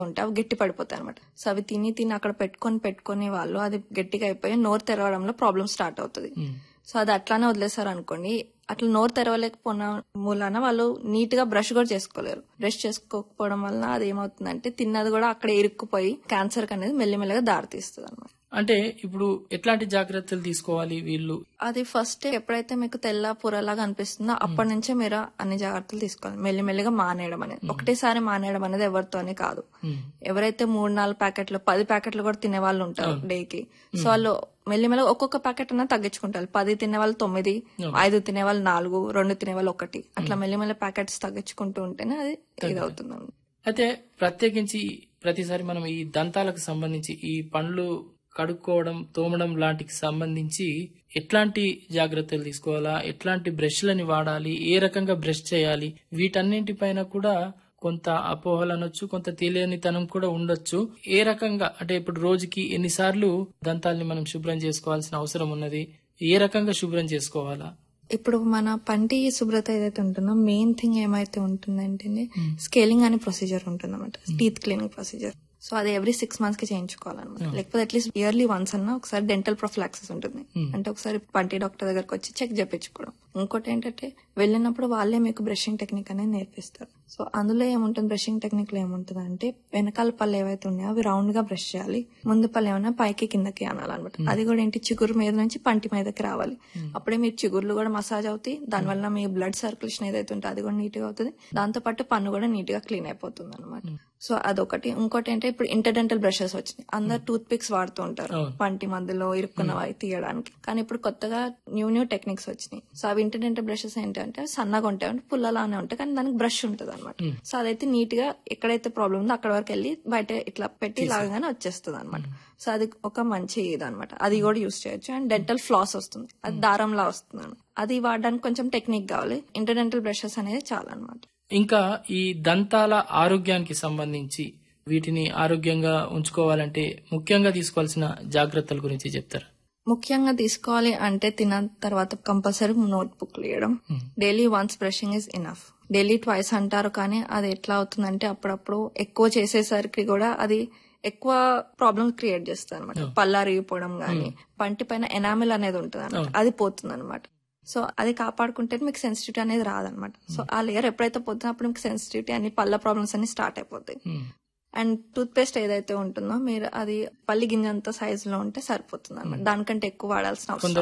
ఉంటే అవి గట్టి పడిపోతాయి అనమాట. సో అవి తిని అక్కడ పెట్టుకొని వాళ్ళు అది గట్టిగా అయిపోయి నోరు తెరవడంలో ప్రాబ్లం స్టార్ట్ అవుతుంది. సో అది అట్లానే వదిలేసారు అనుకోండి, అట్లా నోరు తెరవలేకపోయిన మూలాన వాళ్ళు నీట్ గా బ్రష్ కూడా చేసుకోలేరు. బ్రష్ చేసుకోకపోవడం వల్ల అది ఏమవుతుందంటే తిన్నది కూడా అక్కడ ఇరుక్కుపోయి క్యాన్సర్ అనేది మెల్లిమెల్లిగా దారితీస్తుంది అనమాట. అంటే ఇప్పుడు ఎట్లాంటి జాగ్రత్తలు తీసుకోవాలి వీళ్ళు? అది ఫస్ట్ ఎప్పుడైతే మీకు తెల్ల పొరలాగా అనిపిస్తుందో అప్పటి నుంచే మీరు అన్ని జాగ్రత్తలు తీసుకోవాలి. మెల్లిమెల్లిగా మానేయడం అనేది, ఒకటేసారి మానేయడం అనేది ఎవరితోనే కాదు. ఎవరైతే 3-4 ప్యాకెట్లు 10 ప్యాకెట్లు కూడా తినే వాళ్ళు ఉంటారు డేకి, సో వాళ్ళు మెల్లిమెల్లిగా ఒక్కొక్క ప్యాకెట్ అన్నా తగ్గించుకుంటారు. 10 తినేవాళ్ళు 9, 5 తినేవాళ్ళు 4, 2 తినేవాళ్ళు 1, అట్లా మెల్లిమెల్లి ప్యాకెట్స్ తగ్గించుకుంటూ ఉంటేనే అది ఇదవుతుంది. అయితే ప్రత్యేకించి ప్రతిసారి మనం ఈ దంతాలకు సంబంధించి ఈ పండ్లు కడుక్కోవడం, తోమడం లాంటికి సంబంధించి ఎట్లాంటి జాగ్రత్తలు తీసుకోవాలా, ఎట్లాంటి బ్రష్లని వాడాలి, ఏ రకంగా బ్రష్ చేయాలి, వీటన్నింటిపైన కూడా కొంత అపోహలు అనొచ్చు, కొంత తెలియనితనం కూడా ఉండొచ్చు. ఏ రకంగా అంటే ఇప్పుడు రోజుకి ఎన్నిసార్లు దంతాల్ని మనం శుభ్రం చేసుకోవాల్సిన అవసరం ఉన్నది, ఏ రకంగా శుభ్రం చేసుకోవాలా? ఇప్పుడు మన పంటి శుభ్రత ఏదైతే ఉంటుందో మెయిన్ థింగ్ ఏమైతే ఉంటుందంటే స్కేలింగ్ అనే ప్రొసీజర్ ఉంటుంది అన్నమాట, టీత్ క్లీనింగ్ ప్రొసీజర్. సో అది ఎవ్రీ 6 months కి చేయించుకోవాలన్నమాట. లేకపోతే అట్లీస్ట్ ఇయర్లీ వన్స్ అన్నా ఒకసారి డెంటల్ ప్రొఫిలాక్సిస్ ఉంటుంది, అంటే ఒకసారి పంటి డాక్టర్ దగ్గరకు వచ్చి చెక్ చేయించుకోవడం. ఇంకోటి ఏంటంటే వెళ్ళినప్పుడు వాళ్ళే మీకు బ్రషింగ్ టెక్నిక్ అనేది నేర్పిస్తారు. సో అందులో ఏముంటుంది, బ్రషింగ్ టెక్నిక్ లో ఏముంటుంది అంటే వెనకాల పళ్ళు ఏవైతే ఉన్నాయో అవి రౌండ్ గా బ్రష్ చేయాలి, ముందు పళ్ళు ఏమైనా పైకి కిందకి అనాలన్నమాట. అది కూడా ఏంటి, చిగురు మీద నుంచి పంటి మీదకి రావాలి. అప్పుడే మీ చిగుర్లు కూడా మసాజ్ అవుతాయి, దానివల్ల మీ బ్లడ్ సర్క్యులేషన్ ఏదైతే ఉంటే అది కూడా నీట్ గా అవుతుంది, దాంతో పాటు పన్ను కూడా నీట్ గా క్లీన్ అయిపోతుంది అనమాట. సో అదొకటి. ఇంకోటి ఏంటంటే ఇప్పుడు ఇంటర్డెంటల్ బ్రషెస్ వచ్చినాయి, అందరు టూత్ పిక్స్ వాడుతూ ఉంటారు పంటి మధ్యలో ఇరుక్కున్నవి తీయడానికి. కానీ ఇప్పుడు కొత్తగా న్యూ టెక్నిక్స్ వచ్చినాయి. సో అవి ఇంటర్డెంటల్ బ్రషెస్ ఏంటంటే సన్నగా ఉంటాయి, పుల్లలానే ఉంటాయి, కానీ దానికి బ్రష్ ఉంటుంది అనమాట. సో అదైతే నీట్ గా ఎక్కడైతే ప్రాబ్లం ఉందో అక్కడ వరకు వెళ్ళి బయట ఇట్లా పెట్టి లాగానే వచ్చేస్తుంది అనమాట. సో అది ఒక మంచి ఇది అనమాట, అది కూడా యూజ్ చేయొచ్చు. అండ్ డెంటల్ ఫ్లాస్ వస్తుంది, అది దారంలా వస్తుంది, అది వాడడానికి కొంచెం టెక్నిక్ కావాలి. ఇంటర్డెంటల్ బ్రషెస్ అనేది చాలా అనమాట. ఇంకా ఈ దంతాల ఆరోగ్యానికి సంబంధించి వీటిని ఆరోగ్యంగా ఉంచుకోవాలంటే ముఖ్యంగా తీసుకోవాల్సిన జాగ్రత్తల గురించి చెప్తారా? ముఖ్యంగా తీసుకోవాలి అంటే తిన్న తర్వాత కంపల్సరీ నోట్ బుక్ వేయడం. Daily once brushing is enough. Daily twice అంటారు, కానీ అది ఎట్లా అవుతుందంటే అప్పుడప్పుడు ఎక్కువ చేసేసరికి కూడా అది ఎక్కువ ప్రాబ్లమ్ క్రియేట్ చేస్తుంది అనమాట. పళ్ళు అరిగిపోవడం గానీ, పంటి పైన ఎనామిల్ అనేది ఉంటుంది అనమాట, అది పోతుంది అనమాట. సో అది కాపాడుకుంటే మీకు సెన్సిటివిటీ అనేది రాదనమాట. సో ఆ లేయర్ ఎప్పుడైతే పోతుందో అప్పుడు మీకు సెన్సిటివిటీ అన్ని పళ్ళ ప్రాబ్లమ్స్ అన్ని స్టార్ట్ అయిపోతాయి. అండ్ టూత్ పేస్ట్ ఏదైతే ఉంటుందో మీరు అది పల్లి గింజంత సైజ్ లో ఉంటే సరిపోతుంది అనమాట, దానికంటే ఎక్కువ వాడాల్సిన అవసరం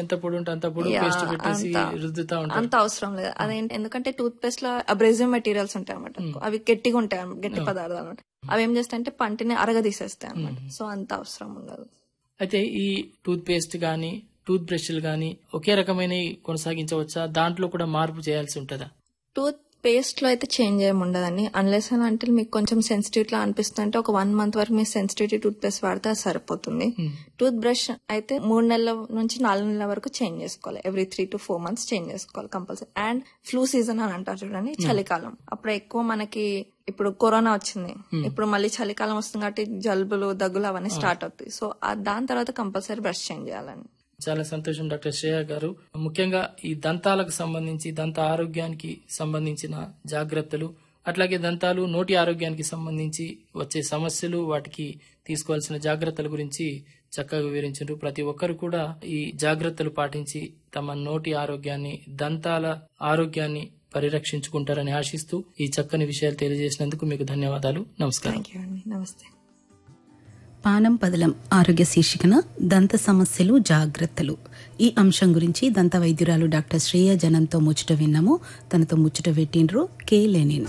అంత అవసరం లేదు. అదేంటి, ఎందుకంటే టూత్ పేస్ట్ లో అబ్రేజివ్ మెటీరియల్స్ ఉంటాయి అనమాట, అవి గట్టిగా ఉంటాయి, గట్టి పదార్థాలు అనమాట. అవి ఏం చేస్తాయంటే పంటిని అరగదీసేస్తాయి అనమాట. సో అంత అవసరం ఉండదు. అయితే ఈ టూత్ పేస్ట్ గానీ టూత్ బ్రష్లు గానీ ఒకే రకమైన కొనసాగించవచ్చా, దాంట్లో కూడా మార్పు చేయాల్సి ఉంటుందా? టూత్ పేస్ట్ లో అయితే చేంజ్ ఏమి ఉండదండి, అన్లెస్ అంటే మీకు కొంచెం సెన్సిటివిటీ అనిపిస్తుంది అంటే ఒక 1 month వరకు మీ సెన్సిటివిటీ టూత్ పేస్ట్ వాడితే అది సరిపోతుంది. టూత్ బ్రష్ అయితే 3 నెలల నుంచి 4 నెలల వరకు చేంజ్ చేసుకోవాలి, ఎవ్రీ 3 to 4 months చేంజ్ చేసుకోవాలి కంపల్సరీ. అండ్ ఫ్లూ సీజన్ అని అంటారు చూడండి, చలికాలం అప్పుడు ఎక్కువ మనకి ఇప్పుడు కరోనా వచ్చింది, ఇప్పుడు మళ్ళీ చలికాలం వస్తుంది కాబట్టి జలుబులు దగ్గులు అవన్నీ స్టార్ట్ అవుతాయి. సో దాని తర్వాత కంపల్సరీ బ్రష్ చేంజ్ చేయాలండి. చాలా సంతోషం డాక్టర్ శ్రేయ గారు. ముఖ్యంగా ఈ దంతాలకు సంబంధించి, దంత ఆరోగ్యానికి సంబంధించిన జాగ్రత్తలు, అట్లాగే దంతాలు నోటి ఆరోగ్యానికి సంబంధించి వచ్చే సమస్యలు, వాటికి తీసుకోవాల్సిన జాగ్రత్తల గురించి చక్కగా వివరించారు. ప్రతి ఒక్కరు కూడా ఈ జాగ్రత్తలు పాటించి తమ నోటి ఆరోగ్యాన్ని, దంతాల ఆరోగ్యాన్ని పరిరక్షించుకుంటారని ఆశిస్తూ ఈ చక్కని విషయాలు తెలియజేసినందుకు మీకు ధన్యవాదాలు. నమస్కారం. నమస్తే. పానం పదలం ఆరోగ్య శీర్షికన దంత సమస్యలు, జాగ్రత్తలు, ఈ అంశం గురించి దంత వైద్యురాలు డాక్టర్ శ్రేయ జనంతో ముచ్చట విన్నాము. తనతో ముచ్చట పెట్టిండ్రు కే లెనిన్.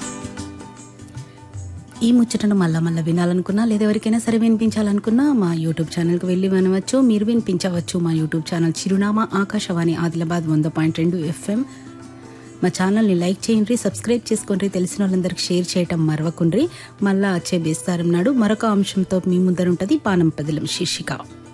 ఈ ముచ్చటను మళ్ళా వినాలనుకున్నా లేదా ఎవరికైనా సరే వినిపించాలనుకున్నా మా యూట్యూబ్ ఛానల్కి వెళ్ళి వినవచ్చు, మీరు వినిపించవచ్చు. మా యూట్యూబ్ ఛానల్ చిరునామా ఆకాశవాణి ఆదిలాబాద్ 100.2 FM. మా ఛానల్ని లైక్ చేయండి, సబ్స్క్రైబ్ చేసుకోండి, తెలిసిన వాళ్ళందరికీ షేర్ చేయటం మరవకుండ్రి. మళ్ళా వచ్చే బేస్తారం నాడు మరొక అంశంతో మీ ముందరుంటది పానం పదలం శీర్షిక.